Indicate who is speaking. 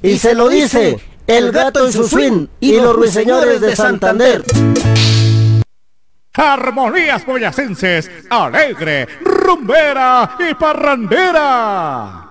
Speaker 1: Y se lo dice el gato en su swing y los ruiseñores de Santander.
Speaker 2: Armonías boyacenses, alegre, rumbera y parrandera.